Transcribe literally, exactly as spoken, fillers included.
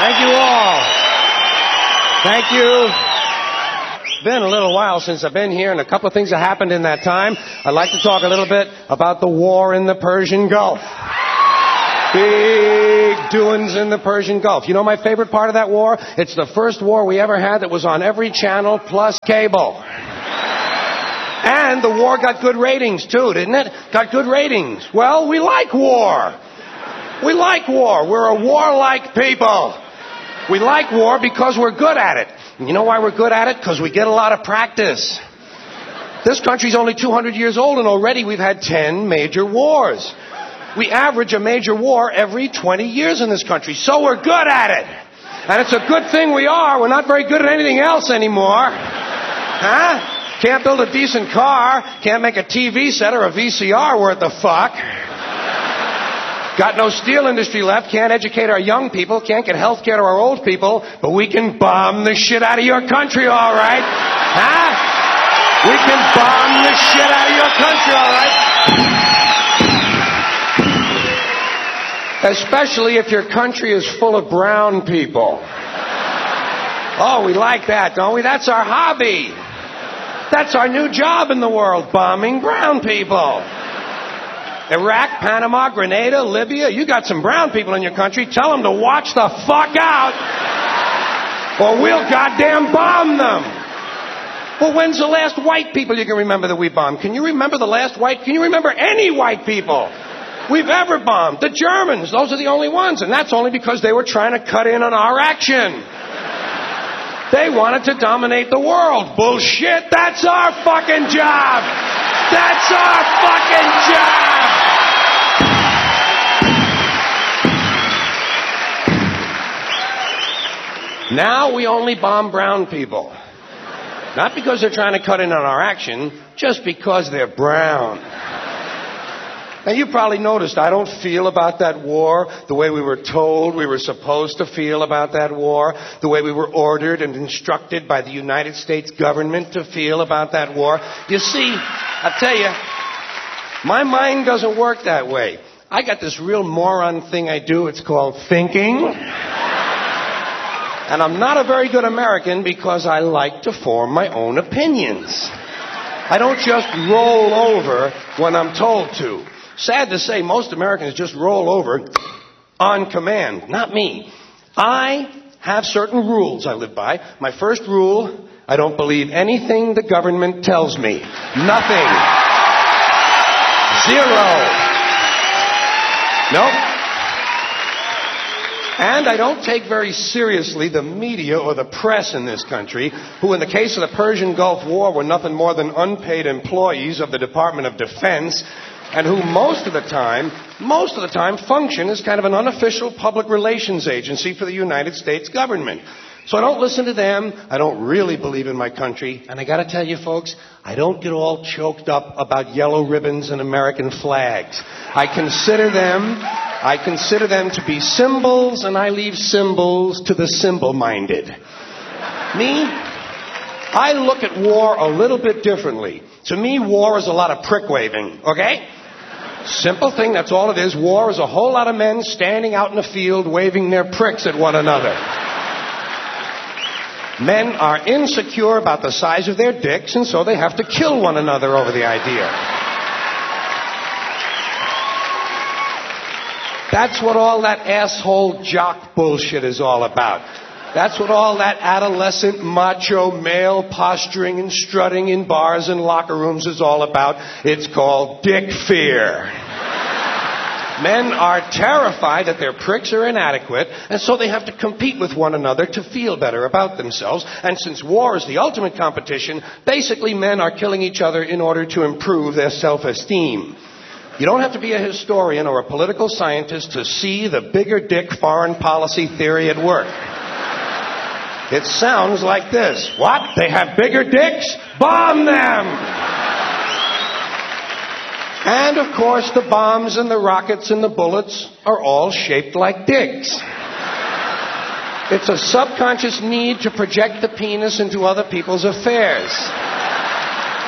Thank you all. Thank you. It's been a little while since I've been here, and a couple of things have happened in that time. I'd like to talk a little bit about the war in the Persian Gulf. Big doings in the Persian Gulf. You know my favorite part of that war? It's the first war we ever had that was on every channel plus cable. And the war got good ratings, too, didn't it? Got good ratings. Well, we like war. We like war. We're a warlike people. We like war because we're good at it. And you know why we're good at it? Because we get a lot of practice. This country's only two hundred years old, and already we've had ten major wars. We average a major war every twenty years in this country, so we're good at it. And it's a good thing we are. We're not very good at anything else anymore. Huh? Can't build a decent car. Can't make a T V set or a V C R worth the fuck. Got no steel industry left. Can't educate our young people. Can't get health care to our old people. But we can bomb the shit out of your country, all right? Huh? We can bomb the shit out of your country, all right? Especially if your country is full of brown people. Oh, we like that, don't we? That's our hobby. That's our new job in the world, bombing brown people. Iraq, Panama, Grenada, Libya, you got some brown people in your country. Tell them to watch the fuck out, or we'll goddamn bomb them. Well, when's the last white people you can remember that we bombed? Can you remember the last white? Can you remember any white people we've ever bombed? The Germans, those are the only ones, and that's only because they were trying to cut in on our action. They wanted to dominate the world. Bullshit, that's our fucking job. That's our fucking job. Now we only bomb brown people. Not because they're trying to cut in on our action, just because they're brown. Now, you probably noticed I don't feel about that war the way we were told we were supposed to feel about that war, the way we were ordered and instructed by the United States government to feel about that war. You see, I'll tell you, my mind doesn't work that way. I got this real moron thing I do. It's called thinking. And I'm not a very good American because I like to form my own opinions. I don't just roll over when I'm told to. Sad to say, most Americans just roll over on command. Not me. I have certain rules I live by. My first rule, I don't believe anything the government tells me. Nothing. Zero. Nope. And I don't take very seriously the media or the press in this country, who in the case of the Persian Gulf War were nothing more than unpaid employees of the Department of Defense, and who most of the time, most of the time function as kind of an unofficial public relations agency for the United States government. So I don't listen to them. I don't really believe in my country. And I got to tell you, folks, I don't get all choked up about yellow ribbons and American flags. I consider them, I consider them to be symbols, and I leave symbols to the symbol-minded. Me, I look at war a little bit differently. To me, war is a lot of prick-waving, okay? Simple thing, that's all it is. War is a whole lot of men standing out in the field waving their pricks at one another. Men are insecure about the size of their dicks, and so they have to kill one another over the idea. That's what all that asshole jock bullshit is all about. That's what all that adolescent macho male posturing and strutting in bars and locker rooms is all about. It's called dick fear. Men are terrified that their pricks are inadequate, and so they have to compete with one another to feel better about themselves. And since war is the ultimate competition, basically men are killing each other in order to improve their self-esteem. You don't have to be a historian or a political scientist to see the bigger dick foreign policy theory at work. It sounds like this. What? They have bigger dicks? Bomb them! And, of course, the bombs and the rockets and the bullets are all shaped like dicks. It's a subconscious need to project the penis into other people's affairs.